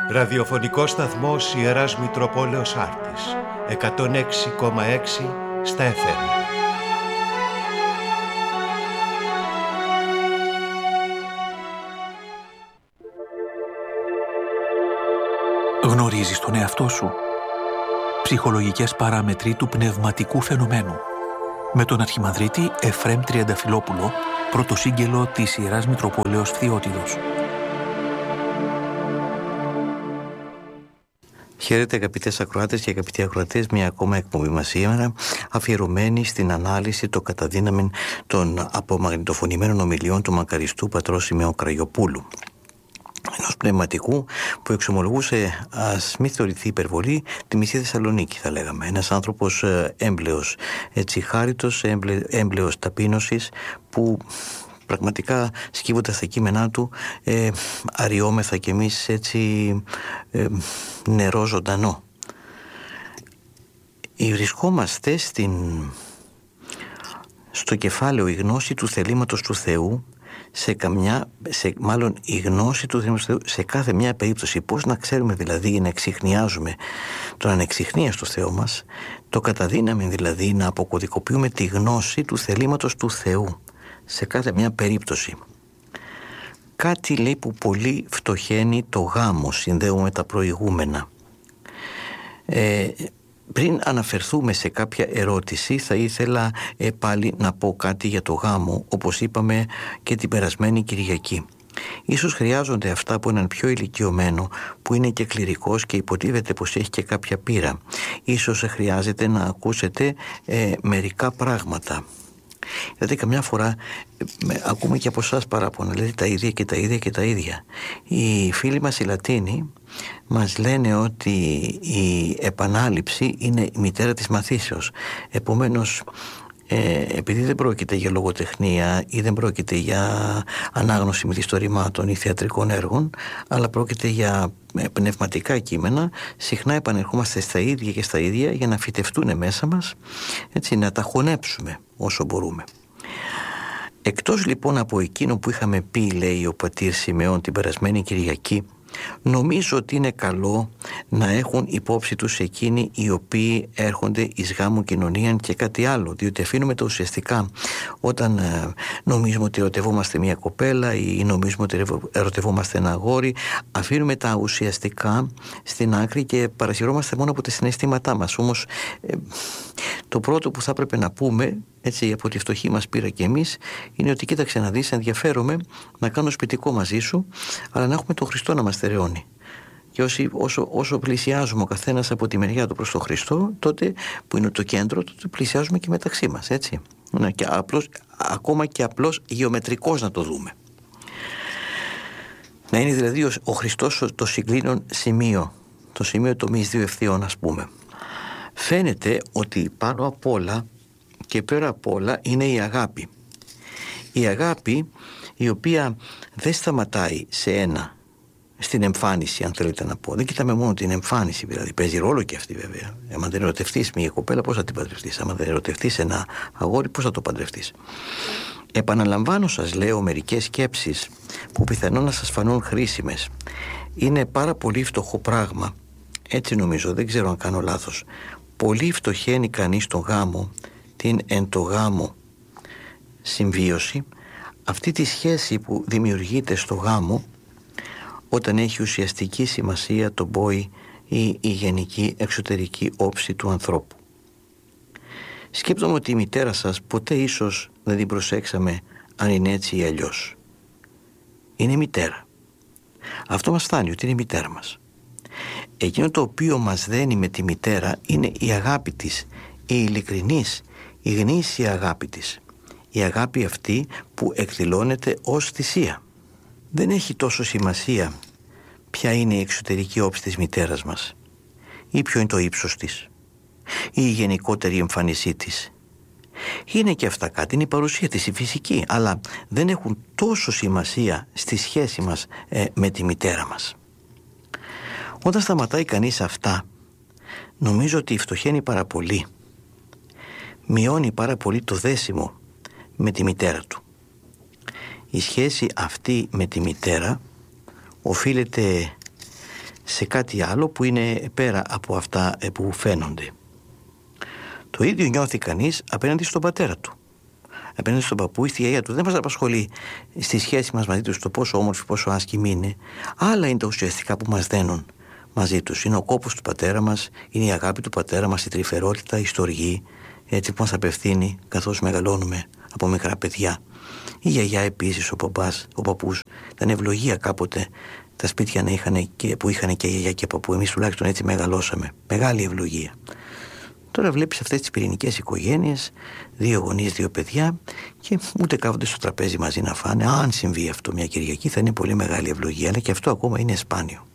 Ραδιοφωνικός σταθμός Ιεράς Μητροπόλεως Άρτης, 106,6 στα FM. Γνωρίζεις τον εαυτό σου? Ψυχολογικές παράμετροι του πνευματικού φαινομένου. Με τον Αρχιμανδρίτη Εφραίμ Τριανταφυλόπουλο, πρωτοσύγγελο της Ιεράς Μητροπόλεως Φθιώτιδος. Χαίρετε αγαπητές ακροάτες και αγαπητοί ακροατές, μια ακόμα εκπομπή μας σήμερα αφιερωμένη στην ανάλυση το καταδύναμεν των απομαγνητοφωνημένων ομιλιών του μακαριστού πατρός Σιμεών Κραγιοπούλου, ενός πνευματικού που εξομολογούσε, ας μη θεωρηθεί υπερβολή, τη μισή Θεσσαλονίκη θα λέγαμε. Ένας άνθρωπος έμπλεος, έτσι χάριτος, έμπλεος ταπείνωσης, που πραγματικά σκύβοντας τα κείμενά του αριόμεθα κι εμείς έτσι νερό ζωντανό. Βρισκόμαστε στο κεφάλαιο «Η γνώση του θελήματος του Θεού», μάλλον η γνώση του θελήματος του Θεού σε κάθε μια περίπτωση. Πώς να ξέρουμε δηλαδή να εξιχνιάζουμε τον ανεξιχνίαστο Θεό μας, το καταδύναμη δηλαδή να αποκωδικοποιούμε τη γνώση του θελήματος του Θεού σε κάθε μια περίπτωση. Κάτι λέει που πολύ φτωχαίνει το γάμο, συνδέουμε με τα προηγούμενα. Πριν αναφερθούμε σε κάποια ερώτηση, θα ήθελα πάλι να πω κάτι για το γάμο, όπως είπαμε και την περασμένη Κυριακή. Ίσως χρειάζονται αυτά που έναν πιο ηλικιωμένο, που είναι και κληρικός και υποτίθεται πως έχει και κάποια πείρα. Ίσως χρειάζεται να ακούσετε μερικά πράγματα. Δηλαδή καμιά φορά ακούμε και από εσάς παράπονα, δηλαδή τα ίδια και τα ίδια και τα ίδια. Οι φίλοι μας οι Λατίνοι μας λένε ότι η επανάληψη είναι η μητέρα της μαθήσεως. Επομένως, επειδή δεν πρόκειται για λογοτεχνία ή δεν πρόκειται για ανάγνωση μυθιστορημάτων ή θεατρικών έργων, αλλά πρόκειται για πνευματικά κείμενα, συχνά επανερχόμαστε στα ίδια και στα ίδια για να φυτευτούν μέσα μας, έτσι, να τα χωνέψουμε όσο μπορούμε. Εκτός λοιπόν από εκείνο που είχαμε πει, λέει ο πατήρ Σιμεών την περασμένη Κυριακή, νομίζω ότι είναι καλό να έχουν υπόψη τους εκείνοι οι οποίοι έρχονται εις γάμου κοινωνίαν και κάτι άλλο, διότι αφήνουμε τα ουσιαστικά όταν νομίζουμε ότι ερωτευόμαστε μια κοπέλα ή νομίζουμε ότι ερωτευόμαστε ένα αγόρι, αφήνουμε τα ουσιαστικά στην άκρη και παρασυρώμαστε μόνο από τα συναισθήματά μας. Όμως το πρώτο που θα έπρεπε να πούμε, έτσι, από τη φτωχή μας πείρα και εμείς, είναι ότι κοίταξε να δεις, ενδιαφέρομαι να κάνω σπιτικό μαζί σου, αλλά να έχουμε τον Χριστό να μας στερεώνει. Και όσο πλησιάζουμε ο καθένας από τη μεριά του προς τον Χριστό, τότε που είναι το κέντρο, τότε πλησιάζουμε και μεταξύ μας, έτσι. Και ακόμα και απλώς γεωμετρικώς να το δούμε. Να είναι δηλαδή ο Χριστός το συγκλίνον σημείο, το σημείο τομής δύο ευθείων, ας πούμε. Φαίνεται ότι πάνω απ' όλα και πέρα απ' όλα είναι η αγάπη. Η αγάπη η οποία δεν σταματάει σε ένα, στην εμφάνιση, αν θέλετε να πω. Δεν κοιτάμε μόνο την εμφάνιση, δηλαδή παίζει ρόλο και αυτή βέβαια. Αν δεν ερωτευτείς μια κοπέλα, πώς θα την παντρευτείς? Αν δεν ερωτευτείς ένα αγόρι, πώς θα το παντρευτείς? Επαναλαμβάνω, σας λέω μερικές σκέψεις που πιθανόν να σας φανούν χρήσιμες. Είναι πάρα πολύ φτωχό πράγμα, έτσι νομίζω, δεν ξέρω αν κάνω λάθος. Πολύ φτωχαίνει κανείς τον γάμο, την εν το γάμο συμβίωση, αυτή τη σχέση που δημιουργείται στο γάμο όταν έχει ουσιαστική σημασία το πόη ή η γενική εξωτερική όψη του ανθρώπου. Σκέπτομαι ότι η μητέρα σας ποτέ ίσως δεν την προσέξαμε αν είναι έτσι ή αλλιώς. Είναι μητέρα. Αυτό μας φτάνει, ότι είναι η μητέρα μας. Εκείνο το οποίο μας δένει με τη μητέρα είναι η αγάπη της, η ειλικρινής, η γνήσια αγάπη της. Η αγάπη αυτή που εκδηλώνεται ως θυσία. Δεν έχει τόσο σημασία ποια είναι η εξωτερική όψη της μητέρας μας ή ποιο είναι το ύψος της ή η γενικότερη εμφάνισή της. Είναι και αυτά κάτι, είναι η παρουσία της, η φυσική, αλλά δεν έχουν τόσο σημασία στη σχέση μας με τη μητέρα μας. Όταν σταματάει κανείς αυτά, νομίζω ότι φτωχαίνει πάρα πολύ. Μειώνει πάρα πολύ το δέσιμο με τη μητέρα του. Η σχέση αυτή με τη μητέρα οφείλεται σε κάτι άλλο που είναι πέρα από αυτά που φαίνονται. Το ίδιο νιώθει κανείς απέναντι στον πατέρα του, απέναντι στον παππού ή στη γιαγιά του. Δεν μας απασχολεί στη σχέση μας μαζί τους το πόσο όμορφοι, πόσο άσχημοι είναι. Άλλα είναι τα ουσιαστικά που μας δένουν μαζί τους. Είναι ο κόπος του πατέρα μας, είναι η αγάπη του πατέρα μας, η τρυφερότητα, η στοργή, έτσι που μας απευθύνει καθώς μεγαλώνουμε από μικρά παιδιά. Η γιαγιά επίσης, ο παππούς. Ήταν ευλογία κάποτε τα σπίτια που είχαν και γιαγιά και παππού. Εμείς τουλάχιστον έτσι μεγαλώσαμε. Μεγάλη ευλογία. Τώρα βλέπεις αυτές τις πυρηνικές οικογένειες, 2 γονείς, 2 παιδιά, και ούτε κάθονται στο τραπέζι μαζί να φάνε. Αν συμβεί αυτό μια Κυριακή θα είναι πολύ μεγάλη ευλογία, αλλά και αυτό ακόμα είναι σπάνιο.